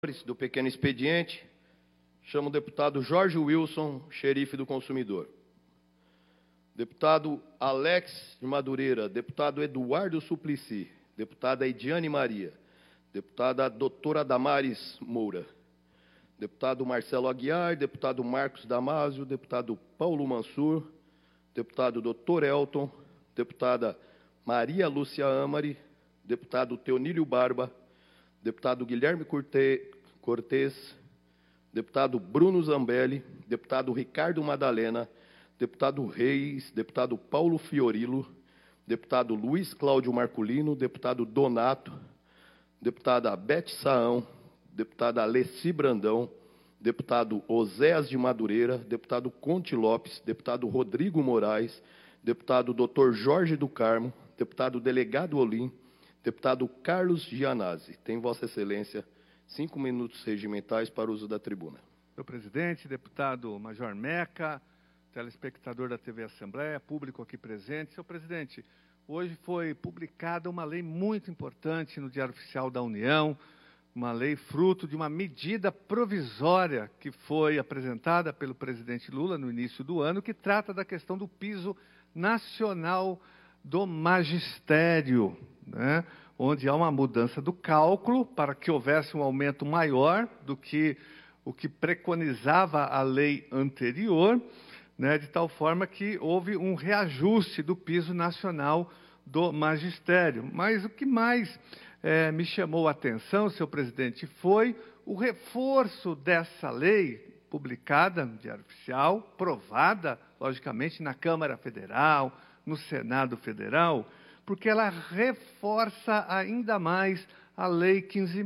Do pequeno expediente, chamo o deputado Jorge Wilson, xerife do consumidor. Deputado Alex de Madureira, deputado Eduardo Suplicy, deputada Ediane Maria, deputada doutora Damares Moura, deputado Marcelo Aguiar, deputado Marcos Damasio, deputado Paulo Mansur, deputado doutor Elton, deputada Maria Lúcia Amari, deputado Teonílio Barba, deputado Guilherme Cortez, deputado Bruno Zambelli, deputado Ricardo Madalena, deputado Reis, deputado Paulo Fiorilo, deputado Luiz Cláudio Marculino, deputado Donato, deputada Beth Saão, deputada Alessi Brandão, deputado Oséas de Madureira, deputado Conte Lopes, deputado Rodrigo Moraes, deputado Dr. Jorge do Carmo, deputado delegado Olim, deputado Carlos Gianazzi. Tem Vossa Excelência 5 minutos regimentais para o uso da tribuna. Senhor presidente, deputado Major Meca, telespectador da TV Assembleia, público aqui presente. Senhor presidente, hoje foi publicada uma lei muito importante no Diário Oficial da União, uma lei fruto de uma medida provisória que foi apresentada pelo presidente Lula no início do ano, que trata da questão do piso nacional do magistério, né? Onde há uma mudança do cálculo para que houvesse um aumento maior do que o que preconizava a lei anterior, né? De tal forma que houve um reajuste do piso nacional do magistério. Mas o que mais me chamou a atenção, senhor presidente, foi o reforço dessa lei publicada no Diário Oficial, provada, logicamente, na Câmara Federal, no Senado Federal, porque ela reforça ainda mais a Lei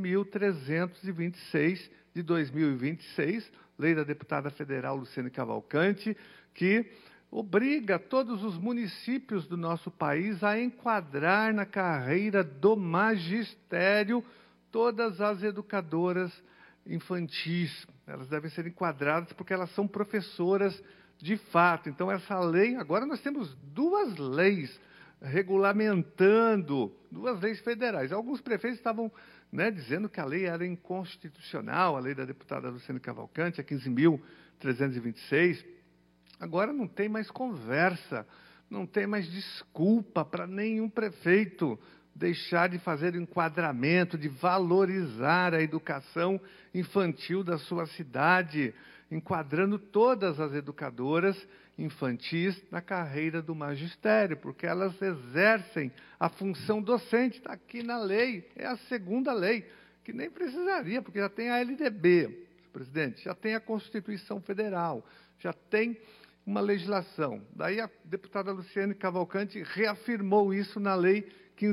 15.326 de 2026, lei da deputada federal Luciane Cavalcante, que obriga todos os municípios do nosso país a enquadrar na carreira do magistério todas as educadoras infantis. Elas devem ser enquadradas porque elas são professoras de fato. Então, essa lei, agora nós temos 2 leis regulamentando, 2 leis federais. Alguns prefeitos estavam, né, dizendo que a lei era inconstitucional, a lei da deputada Luciane Cavalcante, a 15.326. Agora não tem mais conversa, não tem mais desculpa para nenhum prefeito deixar de fazer o enquadramento, de valorizar a educação infantil da sua cidade, enquadrando todas as educadoras infantis na carreira do magistério, porque elas exercem a função docente. Está aqui na lei, é a 2ª lei, que nem precisaria, porque já tem a LDB, presidente, já tem a Constituição Federal, já tem uma legislação. Daí a deputada Luciane Cavalcante reafirmou isso na lei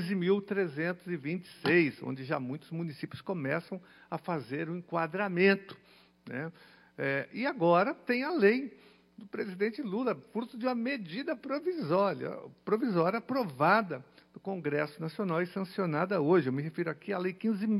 15.326, onde já muitos municípios começam a fazer o enquadramento, né? E agora tem a lei do presidente Lula, fruto de uma medida provisória aprovada do Congresso Nacional e sancionada hoje. Eu me refiro aqui à Lei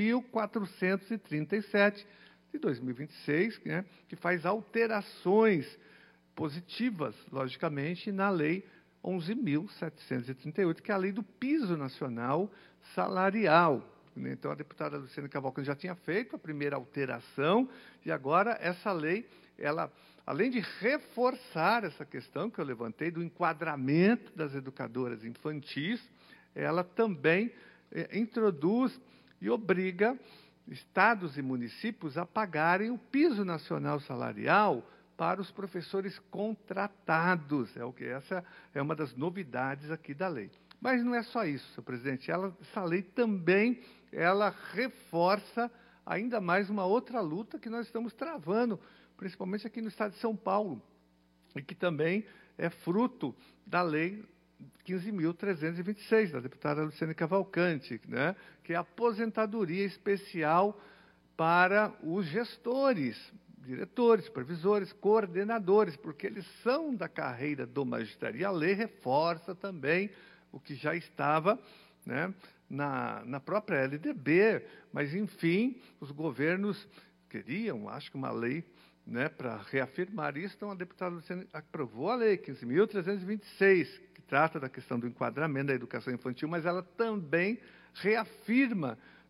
15.437 de 2026, né, que faz alterações positivas, logicamente, na Lei 11.738, que é a Lei do Piso Nacional Salarial. Então, a deputada Luciane Cavalcante já tinha feito a primeira alteração, e agora essa lei, ela, além de reforçar essa questão que eu levantei, do enquadramento das educadoras infantis, ela também introduz e obriga estados e municípios a pagarem o piso nacional salarial para os professores contratados. Essa é uma das novidades aqui da lei. Mas não é só isso, senhor presidente. Essa lei também reforça ainda mais uma outra luta que nós estamos travando, principalmente aqui no estado de São Paulo, e que também é fruto da lei 15.326, da deputada Luciane Cavalcante, né, que é a aposentadoria especial para os gestores, diretores, supervisores, coordenadores, porque eles são da carreira do magistério. E a lei reforça também o que já estava, né, na própria LDB, mas, enfim, os governos queriam, acho que uma lei, né, para reafirmar isso. Então, a deputada Luciane aprovou a lei 15.326, que trata da questão do enquadramento da educação infantil, mas ela também reafirma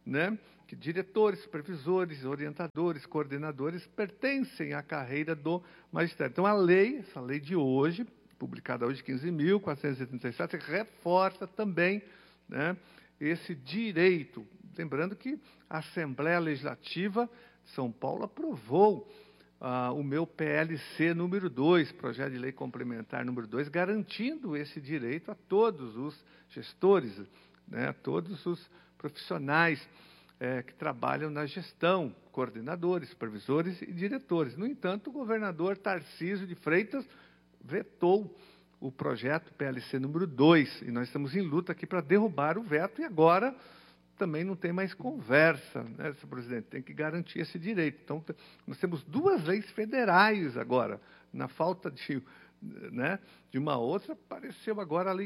né, que diretores, supervisores, orientadores, coordenadores pertencem à carreira do magistério. Então, essa lei de hoje, publicada hoje, 15.437, reforça também, né, esse direito. Lembrando que a Assembleia Legislativa de São Paulo aprovou o meu PLC número 2, Projeto de Lei Complementar número 2, garantindo esse direito a todos os gestores, né, a todos os profissionais que trabalham na gestão, coordenadores, supervisores e diretores. No entanto, o governador Tarcísio de Freitas vetou o projeto PLC número 2, e nós estamos em luta aqui para derrubar o veto, e agora também não tem mais conversa, né, senhor presidente? Tem que garantir esse direito. Então, nós temos 2 leis federais agora. Na falta de uma outra, apareceu agora a Lei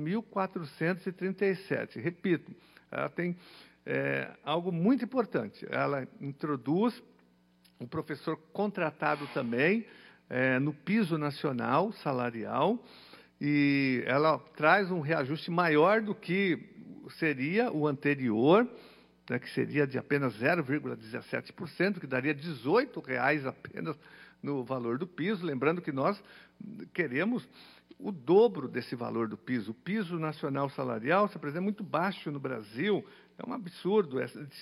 15.437. Repito, ela tem algo muito importante. Ela introduz o professor contratado também no piso nacional salarial, e ela traz um reajuste maior do que seria o anterior, né, que seria de apenas 0,17%, que daria R$ 18,00 apenas no valor do piso. Lembrando que nós queremos o dobro desse valor do piso. O piso nacional salarial, se apresenta muito baixo no Brasil, é um absurdo, é de R$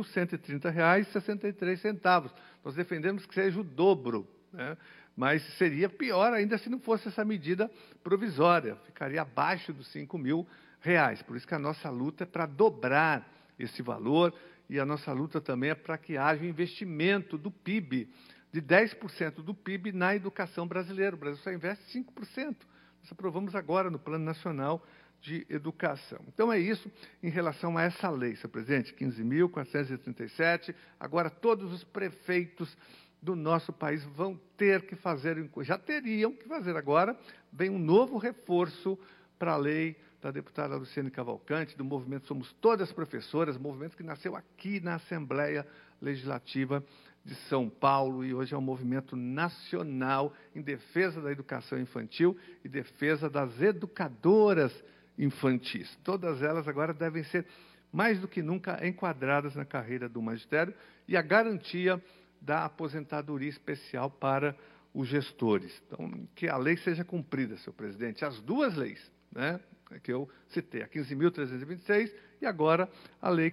5.130,63. Nós defendemos que seja o dobro, né? Mas seria pior ainda se não fosse essa medida provisória, ficaria abaixo dos R$ 5.000. Por isso que a nossa luta é para dobrar esse valor, e a nossa luta também é para que haja um investimento do PIB, de 10% do PIB na educação brasileira. O Brasil só investe 5%. Nós aprovamos agora no Plano Nacional de Educação. Então, é isso em relação a essa lei, senhor presidente, 15.437. Agora, todos os prefeitos do nosso país vão ter que fazer, já teriam que fazer agora, vem um novo reforço para a lei da deputada Luciane Cavalcante, do movimento Somos Todas Professoras, movimento que nasceu aqui na Assembleia Legislativa de São Paulo, e hoje é um movimento nacional em defesa da educação infantil e defesa das educadoras infantis. Todas elas agora devem ser, mais do que nunca, enquadradas na carreira do magistério, e a garantia da aposentadoria especial para os gestores. Então, que a lei seja cumprida, senhor presidente. As 2 leis, né, que eu citei, a 15.326 e agora a lei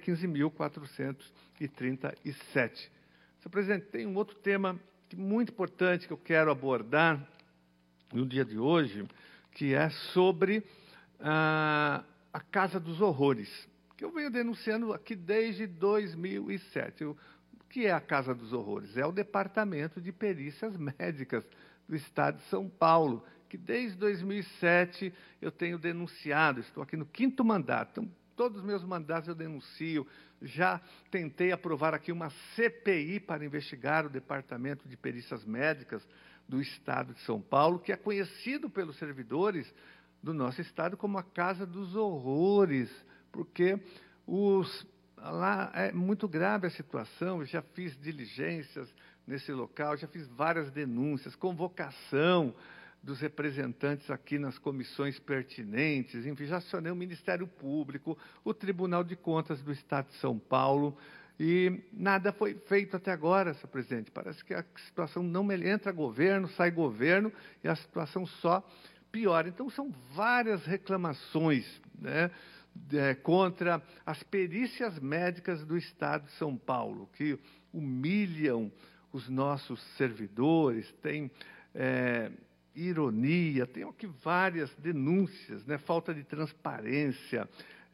15.437. Senhor presidente, tem um outro tema muito importante que eu quero abordar no dia de hoje, que é sobre a Casa dos Horrores, que eu venho denunciando aqui desde 2007. O que é a Casa dos Horrores? É o Departamento de Perícias Médicas do Estado de São Paulo, que desde 2007 eu tenho denunciado. Estou aqui no 5º mandato, então todos os meus mandatos eu denuncio. Já tentei aprovar aqui uma CPI para investigar o Departamento de Perícias Médicas do Estado de São Paulo, que é conhecido pelos servidores do nosso Estado como a Casa dos Horrores, porque lá é muito grave a situação. Eu já fiz diligências nesse local, já fiz várias denúncias, convocação dos representantes aqui nas comissões pertinentes, enfim, já acionei o Ministério Público, o Tribunal de Contas do Estado de São Paulo, e nada foi feito até agora, senhor presidente. Parece que a situação não entra governo, sai governo, e a situação só piora. Então, são várias reclamações, né, contra as perícias médicas do Estado de São Paulo, que humilham os nossos servidores, tem ironia, tem aqui várias denúncias, né? Falta de transparência,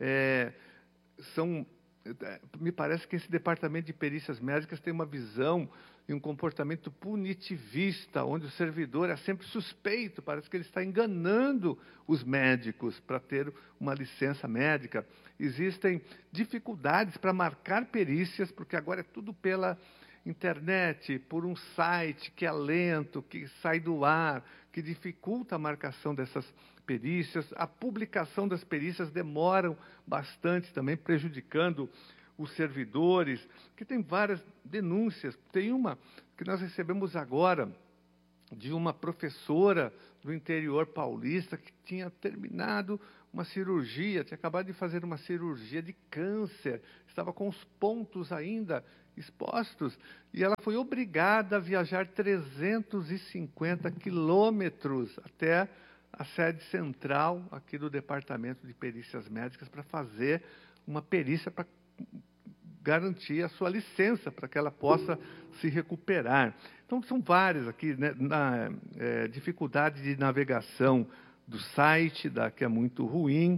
me parece que esse Departamento de Perícias Médicas tem uma visão e um comportamento punitivista, onde o servidor é sempre suspeito, parece que ele está enganando os médicos para ter uma licença médica. Existem dificuldades para marcar perícias, porque agora é tudo pela internet, por um site que é lento, que sai do ar, que dificulta a marcação dessas perícias. A publicação das perícias demoram bastante também, prejudicando os servidores, que tem várias denúncias. Tem uma que nós recebemos agora de uma professora do interior paulista que tinha terminado uma cirurgia, tinha acabado de fazer uma cirurgia de câncer, estava com os pontos ainda expostos, e ela foi obrigada a viajar 350 quilômetros até a sede central aqui do Departamento de Perícias Médicas para fazer uma perícia para garantir a sua licença para que ela possa se recuperar. Então, são várias aqui, né, dificuldade de navegação do site, que é muito ruim,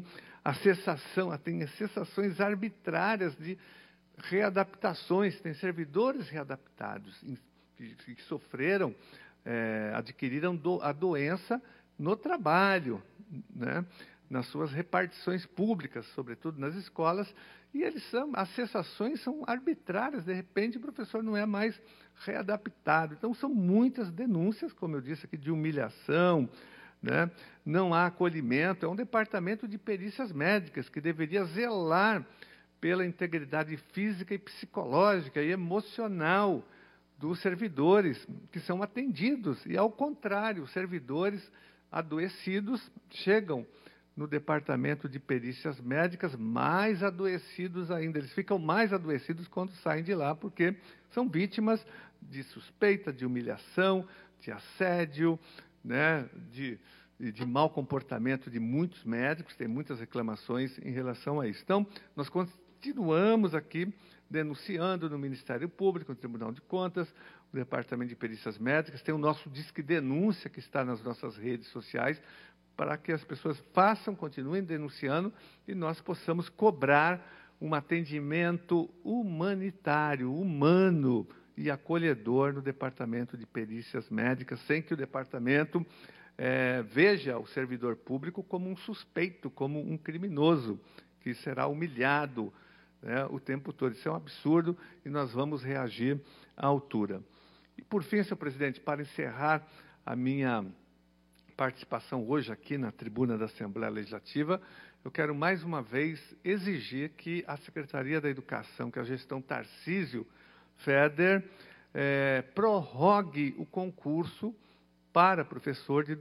tem cessações arbitrárias de readaptações, tem servidores readaptados que sofreram, adquiriram a doença no trabalho, né, nas suas repartições públicas, sobretudo nas escolas, e as cessações são arbitrárias, de repente o professor não é mais readaptado. Então, são muitas denúncias, como eu disse aqui, de humilhação, né? Não há acolhimento. É um departamento de perícias médicas que deveria zelar pela integridade física e psicológica e emocional dos servidores que são atendidos. E, ao contrário, os servidores adoecidos chegam no departamento de perícias médicas mais adoecidos ainda. Eles ficam mais adoecidos quando saem de lá, porque são vítimas de suspeita, de humilhação, de assédio, né, de mau comportamento de muitos médicos. Tem muitas reclamações em relação a isso. Então, nós continuamos aqui denunciando no Ministério Público, no Tribunal de Contas, o Departamento de Perícias Médicas. Tem o nosso Disque Denúncia, que está nas nossas redes sociais, para que as pessoas continuem denunciando e nós possamos cobrar um atendimento humanitário, humano e acolhedor no Departamento de Perícias Médicas, sem que o departamento veja o servidor público como um suspeito, como um criminoso, que será humilhado, né, o tempo todo. Isso é um absurdo e nós vamos reagir à altura. E, por fim, senhor presidente, para encerrar a minha participação hoje aqui na tribuna da Assembleia Legislativa, eu quero mais uma vez exigir que a Secretaria da Educação, que a gestão Tarcísio Feder, prorrogue o concurso para professor de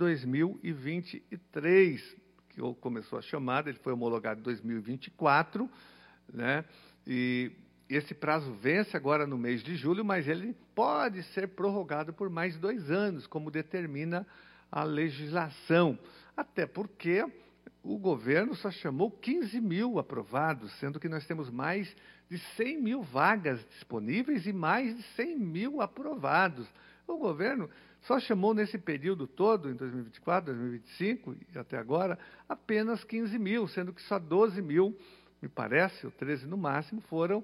2023, que começou a chamada, ele foi homologado em 2024, né? E esse prazo vence agora no mês de julho, mas ele pode ser prorrogado por mais 2 anos, como determina a legislação, até porque o governo só chamou 15 mil aprovados, sendo que nós temos mais de 100 mil vagas disponíveis e mais de 100 mil aprovados. O governo só chamou nesse período todo, em 2024, 2025 e até agora, apenas 15 mil, sendo que só 12 mil, me parece, ou 13 no máximo, foram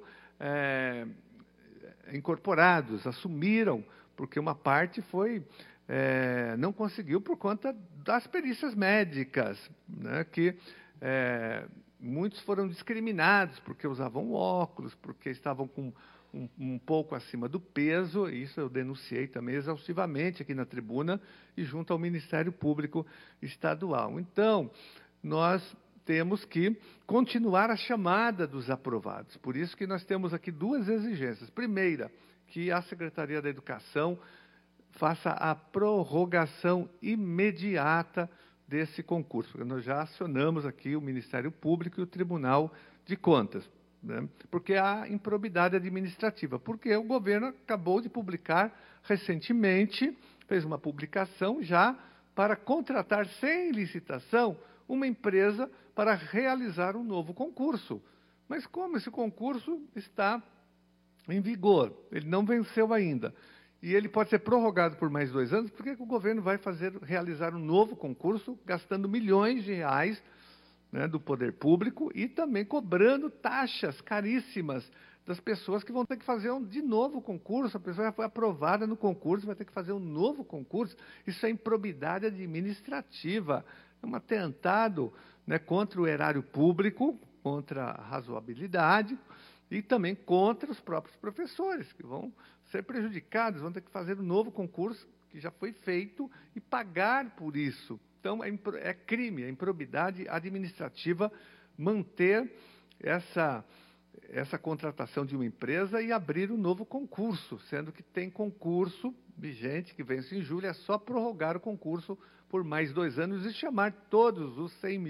incorporados, assumiram, porque uma parte não conseguiu por conta das perícias médicas, né, que muitos foram discriminados porque usavam óculos, porque estavam com um pouco acima do peso. Isso eu denunciei também exaustivamente aqui na tribuna e junto ao Ministério Público Estadual. Então, nós temos que continuar a chamada dos aprovados. Por isso que nós temos aqui 2 exigências. Primeira, que a Secretaria da Educação faça a prorrogação imediata desse concurso. Nós já acionamos aqui o Ministério Público e o Tribunal de Contas, né? Porque há improbidade administrativa, porque o governo acabou de publicar recentemente, fez uma publicação já para contratar sem licitação uma empresa para realizar um novo concurso. Mas como esse concurso está em vigor, ele não venceu ainda, e ele pode ser prorrogado por mais 2 anos, por que o governo vai realizar um novo concurso, gastando milhões de reais, né, do poder público e também cobrando taxas caríssimas das pessoas que vão ter que fazer de novo concurso? A pessoa já foi aprovada no concurso, vai ter que fazer um novo concurso. Isso é improbidade administrativa, é um atentado, né, contra o erário público, contra a razoabilidade e também contra os próprios professores, que vão ser prejudicados, vão ter que fazer um novo concurso que já foi feito e pagar por isso. Então, é crime, é improbidade administrativa manter essa contratação de uma empresa e abrir um novo concurso, sendo que tem concurso vigente que vence em julho, é só prorrogar o concurso por mais 2 anos e chamar todos os 100 mil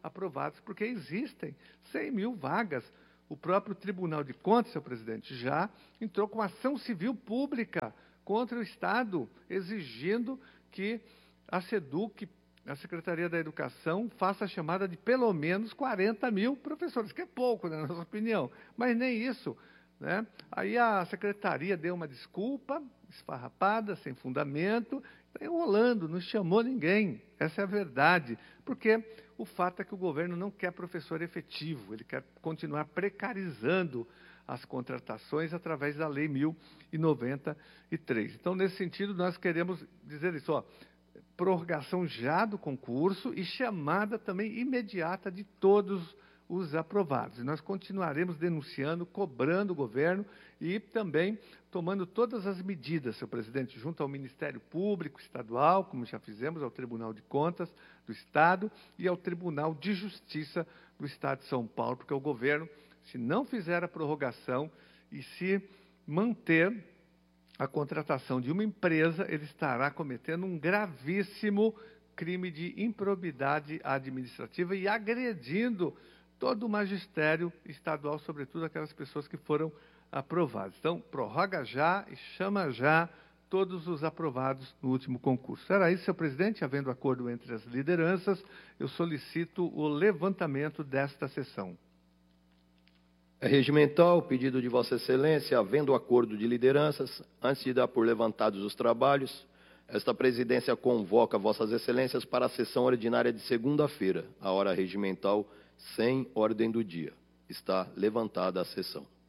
aprovados, porque existem 100 mil vagas. O próprio Tribunal de Contas, senhor presidente, já entrou com ação civil pública contra o Estado, exigindo que a SEDUC, a Secretaria da Educação, faça a chamada de pelo menos 40 mil professores, que é pouco, na nossa opinião, mas nem isso, né? Aí a Secretaria deu uma desculpa, esfarrapada, sem fundamento, está enrolando, não chamou ninguém, essa é a verdade, porque o fato é que o governo não quer professor efetivo, ele quer continuar precarizando as contratações através da Lei 1093. Então, nesse sentido, nós queremos dizer isso, ó, prorrogação já do concurso e chamada também imediata de todos os aprovados. E nós continuaremos denunciando, cobrando o governo e também tomando todas as medidas, senhor presidente, junto ao Ministério Público Estadual, como já fizemos, ao Tribunal de Contas do Estado e ao Tribunal de Justiça do Estado de São Paulo, porque o governo, se não fizer a prorrogação e se manter a contratação de uma empresa, ele estará cometendo um gravíssimo crime de improbidade administrativa e agredindo todo o magistério estadual, sobretudo aquelas pessoas que foram aprovadas. Então, prorroga já e chama já todos os aprovados no último concurso. Era isso, senhor presidente. Havendo acordo entre as lideranças, eu solicito o levantamento desta sessão. É regimental o pedido de Vossa Excelência, havendo acordo de lideranças, antes de dar por levantados os trabalhos, esta presidência convoca Vossas Excelências para a sessão ordinária de segunda-feira, a hora regimental, sem ordem do dia. Está levantada a sessão.